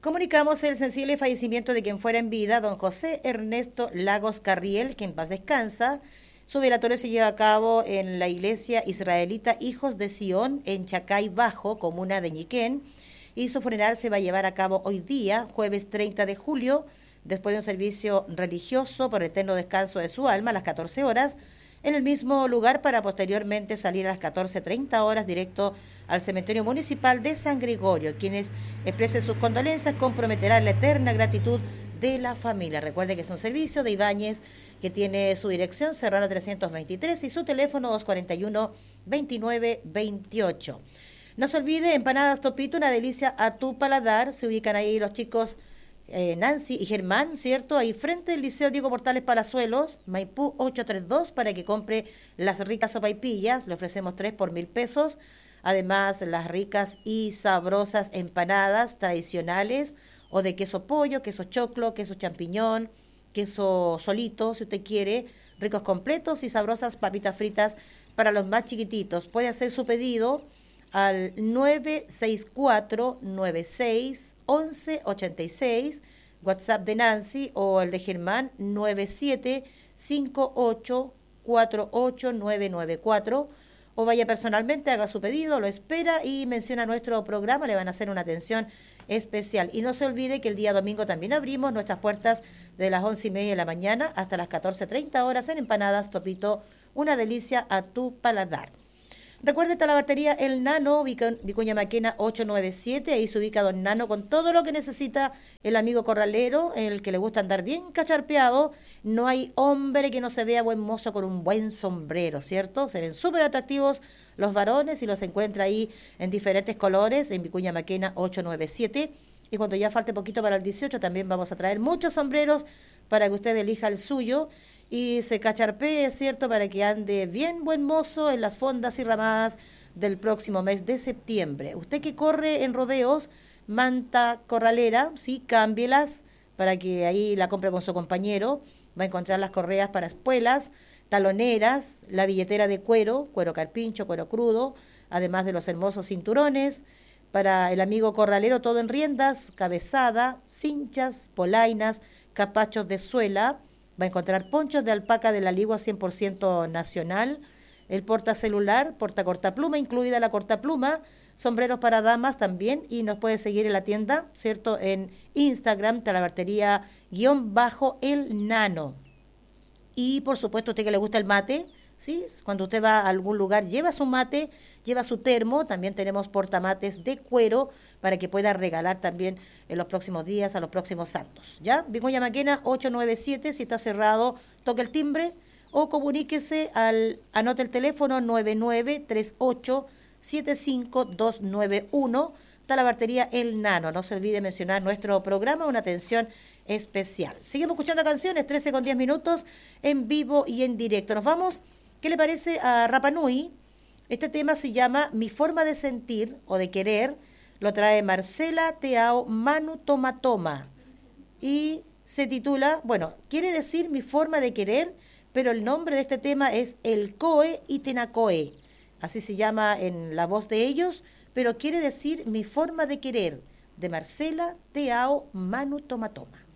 Comunicamos el sensible fallecimiento de quien fuera en vida, don José Ernesto Lagos Carriel, que en paz descansa. Su velatorio se lleva a cabo en la iglesia israelita Hijos de Sión, en Chacay Bajo, comuna de Ñiquén, y su funeral se va a llevar a cabo hoy día, jueves 30 de julio, después de un servicio religioso por eterno descanso de su alma a las 14 horas, en el mismo lugar para posteriormente salir a las 14:30 horas directo al cementerio municipal de San Gregorio. Quienes expresen sus condolencias comprometerán la eterna gratitud de la familia. Recuerde que es un servicio de Ibáñez que tiene su dirección Serrano 323 y su teléfono 241-2928. No se olvide, Empanadas Topito, una delicia a tu paladar. Se ubican ahí los chicos Nancy y Germán, ¿cierto? Ahí frente del Liceo Diego Portales Palazuelos, Maipú 832, para que compre las ricas sopaipillas. Le ofrecemos 3 por 1.000 pesos. Además, las ricas y sabrosas empanadas tradicionales o de queso pollo, queso choclo, queso champiñón, queso solito, si usted quiere, ricos completos y sabrosas papitas fritas para los más chiquititos. Puede hacer su pedido al 964-96-1186, WhatsApp de Nancy, o el de Germán 9758-48994, o vaya personalmente, haga su pedido, lo espera y menciona nuestro programa, le van a hacer una atención especial. Y no se olvide que el día domingo también abrimos nuestras puertas de las 11:30 de la mañana hasta las 14:30 horas en Empanadas Topito, una delicia a tu paladar. Recuerde, está la batería El Nano, Vicuña Maquena 897, ahí se ubica Don Nano con todo lo que necesita el amigo corralero, el que le gusta andar bien cacharpeado. No hay hombre que no se vea buen mozo con un buen sombrero, ¿cierto? Se ven súper atractivos los varones y los encuentra ahí en diferentes colores en Vicuña Maquena 897. Y cuando ya falte poquito para el 18 también vamos a traer muchos sombreros para que usted elija el suyo y se cacharpee, ¿cierto?, para que ande bien buen mozo en las fondas y ramadas del próximo mes de septiembre. Usted que corre en rodeos, manta corralera, sí, cámbielas para que ahí la compre con su compañero. Va a encontrar las correas para espuelas, taloneras, la billetera de cuero, cuero carpincho, cuero crudo, además de los hermosos cinturones. Para el amigo corralero, todo en riendas, cabezada, cinchas, polainas, capachos de suela. Va a encontrar ponchos de alpaca de la Ligua 100% nacional, el portacelular, portacortapluma, incluida la cortapluma, sombreros para damas también, y nos puede seguir en la tienda, ¿cierto?, en Instagram, talabartería _el nano. Y por supuesto, a usted que le gusta el mate, ¿sí? Cuando usted va a algún lugar, lleva su mate, lleva su termo, también tenemos portamates de cuero para que pueda regalar también en los próximos días a los próximos santos, ¿ya? Vicuña Maquena 897, si está cerrado, toque el timbre o comuníquese anote el teléfono 9938-75291, talabartería El Nano. No se olvide mencionar nuestro programa, una atención especial. Seguimos escuchando canciones, 13:10 en vivo y en directo. Nos vamos. ¿Qué le parece a Rapa Nui? Este tema se llama Mi forma de sentir o de querer. Lo trae Marcela Teao Manu Toma Toma. Y se titula, bueno, quiere decir Mi forma de querer, pero el nombre de este tema es El Coe y Tenacoe. Así se llama en la voz de ellos, pero quiere decir Mi forma de querer, de Marcela Teao Manu Toma Toma.